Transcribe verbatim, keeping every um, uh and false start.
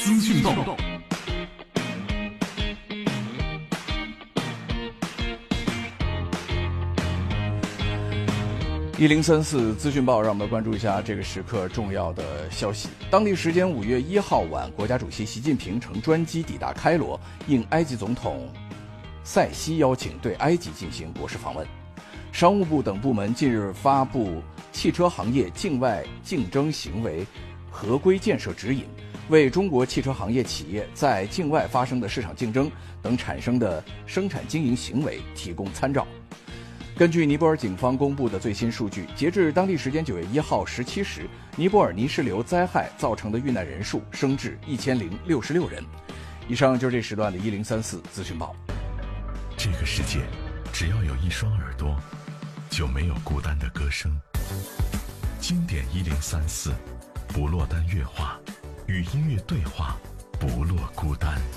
资讯报。一零三四资讯报，让我们关注一下这个时刻重要的消息。当地时间五月一号晚，国家主席习近平乘专机抵达开罗，应埃及总统塞西邀请，对埃及进行国事访问。商务部等部门近日发布汽车行业境外竞争行为合规建设指引，为中国汽车行业企业在境外发生的市场竞争等产生的生产经营行为提供参照。根据尼泊尔警方公布的最新数据，截至当地时间九月一号十七时，尼泊尔泥石流灾害造成的遇难人数升至一千零六十六人。以上就是这时段的一零三四资讯报。 这个世界，只要有一双耳朵，就没有孤单的歌声。经典一零三四，不落单乐话，与音乐对话，不落孤单。